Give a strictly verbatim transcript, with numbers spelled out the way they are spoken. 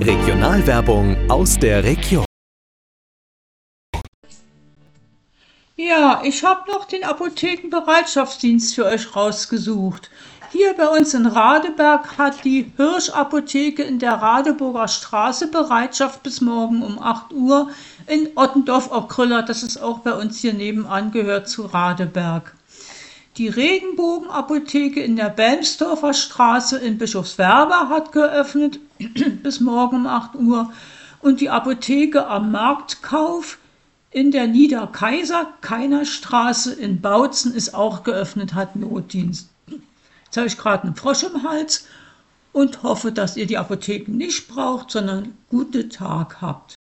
Regionalwerbung aus der Region. Ja, ich habe noch den Apothekenbereitschaftsdienst für euch rausgesucht. Hier bei uns in Radeberg hat die Hirsch-Apotheke in der Radeburger Straße Bereitschaft bis morgen um acht Uhr. In Ottendorf-Okrilla, das ist auch bei uns hier nebenan, gehört zu Radeberg. Die Regenbogen-Apotheke in der Belmsdorfer Straße in Bischofswerda hat geöffnet bis morgen um acht Uhr. Und die Apotheke am Marktkauf in der Niederkaiser-Keiner-Straße in Bautzen ist auch geöffnet, hat Notdienst. Jetzt habe ich gerade einen Frosch im Hals und hoffe, dass ihr die Apotheken nicht braucht, sondern einen guten Tag habt.